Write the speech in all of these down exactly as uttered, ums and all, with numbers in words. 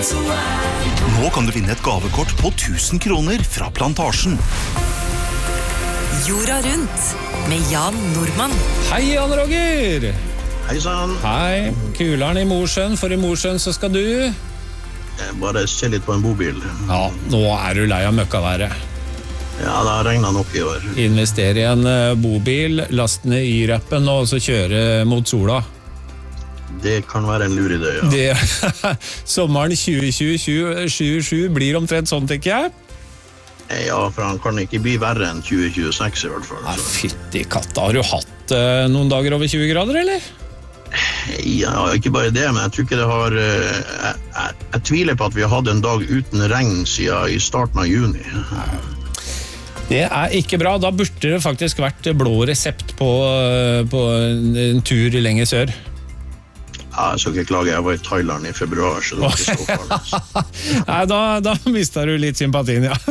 Nå kan du vinne et gavekort på tusen kroner fra Plantasjen. Jorda rundt med Jan Nordmann. Hei, Jan Roger! Hei sann. Hei, kuleren i Mosjøen, for i Mosjøen så skal du... Jeg bare se litt på en bobil. Ja, nå er du lei av møkkaværet. Ja, det har regnet nok i år. Investere i en uh, bobil, laste ned Y-rappen og så kjøre mot sola. Det kan være en lur idé, ja. Det, sommeren tjue tjue til tjue tjuesju blir omtrent sånn, tenker jeg. Ja, for han kan ikke bli verre enn tjue tjueseks i hvert fall. Ja, fytti katta, har du hatt uh, noen dager over tjue grader, eller? Ja, ikke bare det, men jeg tror ikke det har... Uh, jeg, jeg, jeg tviler på at vi har hatt en dag uten regn siden i starten av juni. Det er ikke bra, da burde det faktisk vært blå resept på, på en tur lenger sør. Ja, jeg skal ikke klage, jeg var i Thailand i februar, så det var ikke så farlig. Nei, da, da mistet du litt sympatien, ja.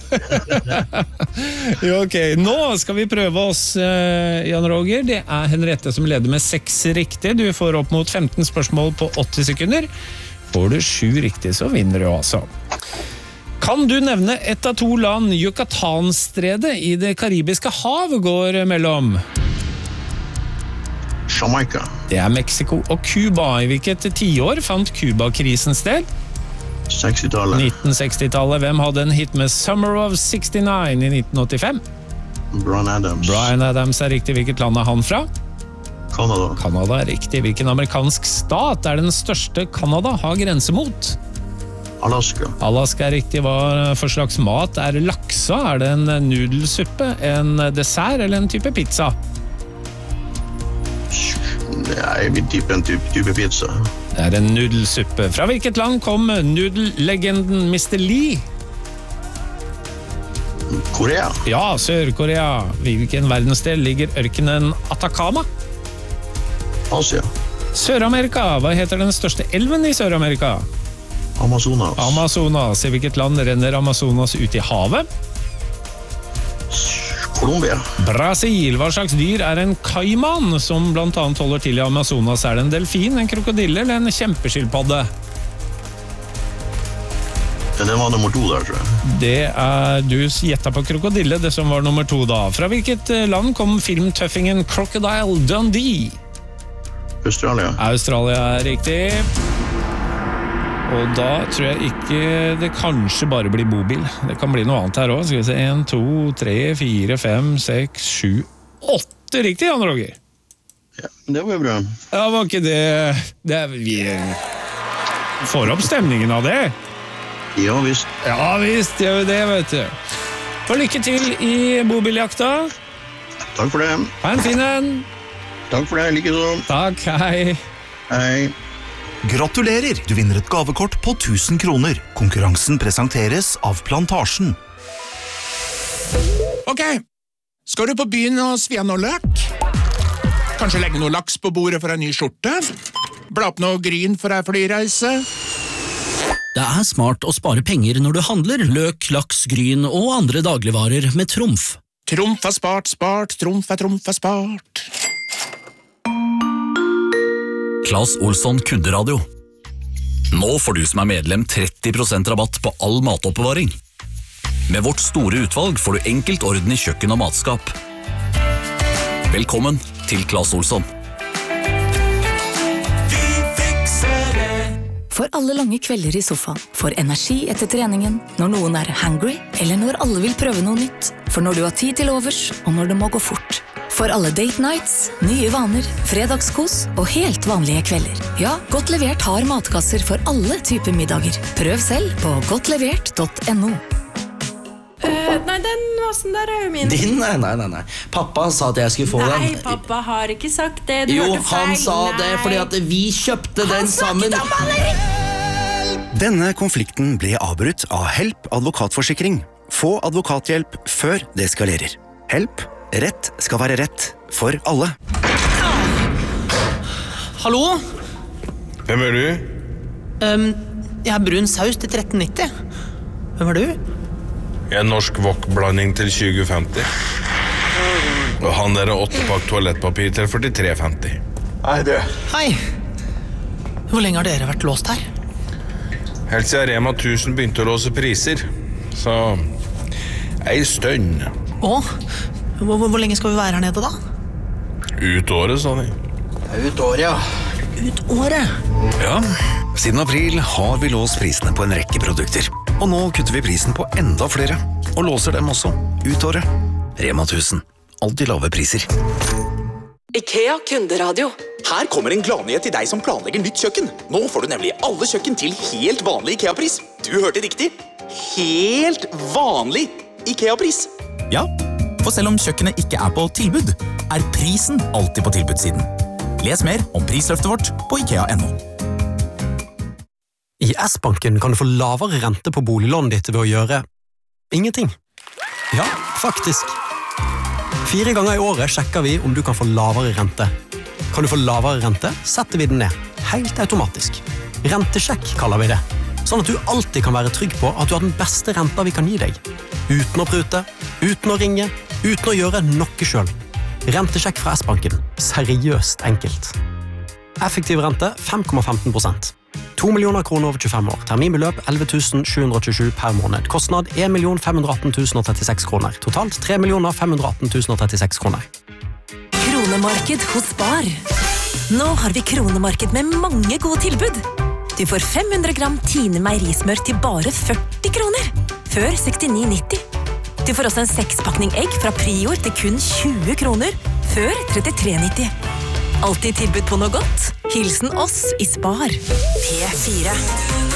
Jo, ok, nå skal vi prøve oss, uh, Jan Roger. Det er Henriette som leder med seks riktig. Du får opp mot femten spørsmål på åtti sekunder. Får du sju riktig, så vinner du altså. Kan du nevne et av to land Yucatán-stredet i det karibiske hav går mellom? Jamaica. Det er Mexico og Cuba. I hvilket tiår fant Cuba-krisen sted? sekstitallet. nitten sekstitallet. Hvem hadde en hit med Summer of sixty-nine i nitten åttifem? Bryan Adams. Bryan Adams er riktig. Hvilket land er han fra? Canada. Canada er riktig. Hvilken amerikansk stat er den største Canada har grense mot? Alaska. Alaska er riktig. Hva for slags mat er laksa? Er det en nudelsuppe, en dessert eller en type pizza? Jeg vil tippe en type, type pizza. Det er en nudelsuppe. Fra hvilket land kom nudellegenden mister Lee? Korea. Ja, Sør-Korea. Hvilken verdensdel ligger ørkenen Atacama? Asia. Sør-Amerika. Hva heter den største elven i Sør-Amerika? Amazonas. Amazonas. I hvilket land renner Amazonas ut i havet? Colombia. Brasil. Hva slags dyr er en kaiman som blant annet holder til i Amazonas? Er det en delfin, en krokodille eller en kjempeskilpadde? Det var nummer to der, tror jeg. Det er, du gjettet på krokodille, det som var nummer to da. Fra hvilket land kom filmtøffingen Crocodile Dundee? Australia. Australia er riktig. Og da tror jeg ikke det kanskje bare blir bobil. Det kan bli noe annet her også. Skal vi se, en, to, tre, fire, fem, seks, sju, åtte riktig, Jan Roger. Ja, det var jo bra. Ja, var ikke det... det er, vi får opp stemningen av det. Ja, visst. Ja, visst, gjør vi det, vet du. For lykke til i bobiljakta. Takk for det. Ha en fin en. Takk for det, like så. Takk, hei. Hei. Gratulerer! Du vinner et gavekort på tusen kroner. Konkurransen presenteres av Plantasjen. Ok, skal du på byen og svi av noe løk? Kanskje legge noe laks på bordet for en ny skjorte? Bla opp noe gryn for en flyreise? Det er smart å spare penger når du handler løk, laks, gryn og andre dagligvarer med Trumf. Trumf er spart, spart, Trumf er Trumf er spart. Claes Olsson kunderadio. Nå får du som er medlem tretti prosent rabatt på all matoppbevaring. Med vårt store utvalg får du enkelt orden i kjøkken og matskap. Velkommen til Claes Olsson. For alle lange kvelder i sofaen, for energi etter treningen, når noen er hungry, eller når alle vil prøve noe nytt, for når du har tid til overs, og når det må gå fort. For alle date nights, nye vaner, fredagskos og helt vanlige kvelder. Ja, Godt Levert har matkasser for alle typer middager. Prøv selv på godtlevert punktum no. Uh, nei, den vasen der er jo min. Din? Nei, nei, nei, nei. Pappa sa at jeg skulle få nei, den. Nei, pappa har ikke sagt det. Du jo, hørte feil. han sa nei. det fordi at vi kjøpte den sammen. Han snakket om Denne konflikten ble avbrutt av Help advokatforsikring. Få advokathjelp før det eskalerer. Help. Rett skal være rett for alle. Hallo? Hvem er du? Um, jeg er brun saus til tretten nitti. Hvem er du? Jeg er norsk wok-blanding til tjue femti. Og han der er åttepakk toalettpapir til førtitre femti. Hei, du. Hei. Hvor lenge har dere vært låst her? Helt siden Rema tusen begynte å låse priser. Så ei stønn. Åh, hvor, hvor lenge skal vi være her nede da? Ut året, sa de. Ut året, ja. Ut året? Ja, siden april har vi låst prisene på en rekke produkter. Og nå kutter vi prisen på enda flere. Og låser dem også ut året. Rema tusen. Alltid lave priser. IKEA kunderadio. Her kommer en gladnyhet til deg som planlegger nytt kjøkken. Nå får du nemlig alle kjøkken til helt vanlig IKEA-pris. Du hørte riktig. Helt vanlig IKEA-pris. Ja, for selv om kjøkkenet ikke er på tilbud, er prisen alltid på tilbudssiden. Les mer om prisløftet vårt på ikea punktum no. I S-banken kan du få lavere rente på boliglånet ditt ved å gjøre ingenting. Ja, faktisk. Fire ganger i året sjekker vi om du kan få lavere rente. Kan du få lavere rente, setter vi den ned. Helt automatisk. Rentesjekk kaller vi det. Sånn at du alltid kan være trygg på at du har den beste renta vi kan gi deg. Uten å prute, uten å ringe, uten å gjøre noe selv. Rentesjekk fra S-banken. Seriøst enkelt. Effektiv rente fem komma femten prosent. to millioner kroner over tjuefem år. Terminbeløp elleve tusen sju hundre tjuesju per måned. Kostnad en million fem hundre atten tusen trettiseks kroner. Totalt tre millioner fem hundre atten tusen trettiseks kroner. Kronemarked hos Spar. Nå har vi kronemarked med mange gode tilbud. Du får fem hundre gram Tine meierismør til bare førti kroner. Før sekstini nitti. Du får også en sekspakning egg fra Prior til kun tjue kroner. Før trettitre nitti. Alltid tilbud på noe godt. Hilsen oss i Spar. P fire.